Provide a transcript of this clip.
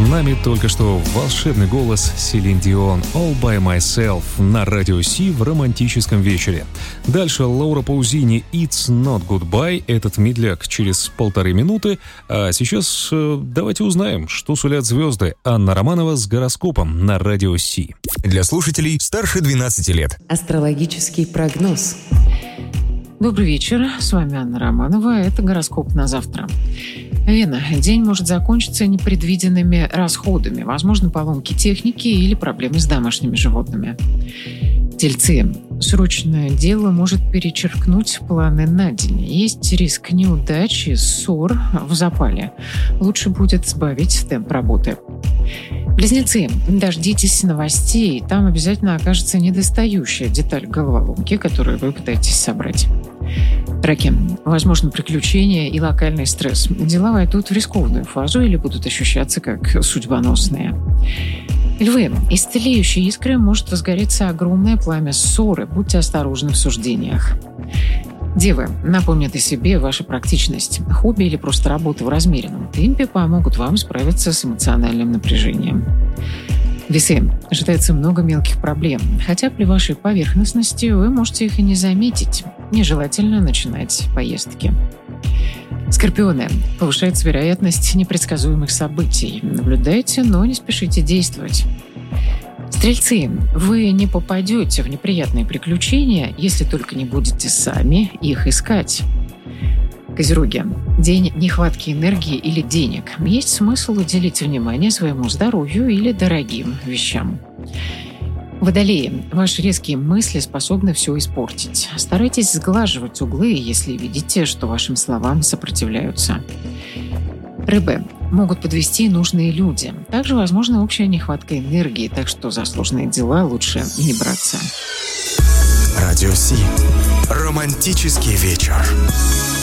нами только что волшебный голос Селин Дион «All by Myself» на Радио Си в романтическом вечере. Дальше Лаура Паузини «It's Not Goodbye». Этот медляк через 1,5 минуты. А сейчас давайте узнаем, что сулят звезды. Анна Романова с гороскопом на Радио Си. Для слушателей старше 12 лет. Астрологический прогноз. Добрый вечер, с вами Анна Романова, это гороскоп на завтра. Вена. День может закончиться непредвиденными расходами, возможно, поломки техники или проблемы с домашними животными. Тельцы. Срочное дело может перечеркнуть планы на день. Есть риск неудач и ссор в запале. Лучше будет сбавить темп работы. Близнецы. Дождитесь новостей, там обязательно окажется недостающая деталь головоломки, которую вы пытаетесь собрать. Раки. Возможно приключения и локальный стресс. Дела войдут в рискованную фазу или будут ощущаться как судьбоносные. Львы. Из тлеющей искры может возгореться огромное пламя ссоры. Будьте осторожны в суждениях. Девы. Напомнят о себе ваша практичность. Хобби или просто работа в размеренном темпе помогут вам справиться с эмоциональным напряжением. Весы. Ожидается много мелких проблем, хотя при вашей поверхностности вы можете их и не заметить. Нежелательно начинать поездки. Скорпионы. Повышается вероятность непредсказуемых событий. Наблюдайте, но не спешите действовать. Стрельцы. Вы не попадете в неприятные приключения, если только не будете сами их искать. Козероги. День нехватки энергии или денег. Есть смысл уделить внимание своему здоровью или дорогим вещам. Водолеи. Ваши резкие мысли способны все испортить. Старайтесь сглаживать углы, если видите, что вашим словам сопротивляются. Рыбы. Могут подвести нужные люди. Также возможна общая нехватка энергии, так что за сложные дела лучше не браться. Радио Си. Романтический вечер.